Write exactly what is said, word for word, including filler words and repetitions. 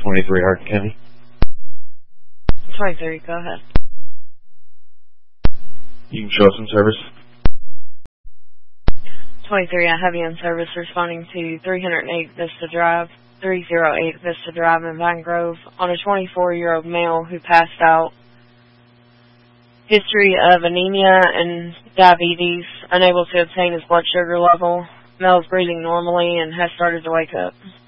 twenty-three Hardin County. twenty-three, go ahead. You can show us some service. twenty-three, I have you in service responding to three oh eight Vista Drive, three oh eight Vista Drive in Vine Grove on a twenty-four-year-old male who passed out. History of anemia and diabetes, unable to obtain his blood sugar level. Male is breathing normally and has started to wake up.